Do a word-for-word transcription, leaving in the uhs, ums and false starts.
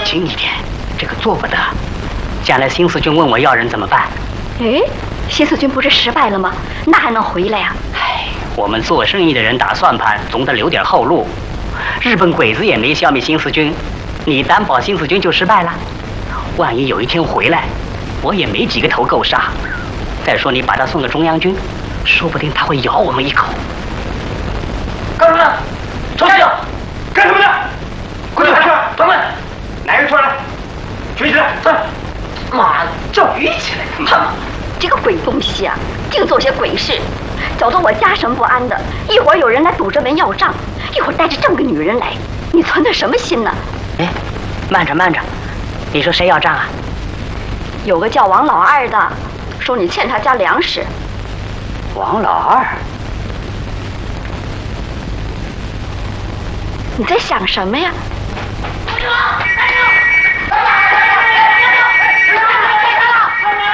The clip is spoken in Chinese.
轻一点，这个做不得。将来新四军问我要人怎么办？ 哎，新四军不是失败了吗？那还能回来呀？ 哎，我们做生意的人打算盘总得留点后路。日本鬼子也没消灭新四军，你担保新四军就失败了？万一有一天回来，我也没几个头够杀。再说你把他送给中央军，说不定他会咬我们一口。 干什么呢？抄袭！干什么呢？快点看，同们，哪个人出来？举起来！站！妈的，叫举起来！看嘛， 这个鬼东西啊，净做些鬼事，搅得我家神不安的。一会儿有人来堵着门要账，一会儿带着这么个女人来，你存的什么心呢？ 哎，慢着慢着，你说谁要账啊？ 有个叫王老二的，说你欠他家粮食。 王老二？ 你在想什么呀？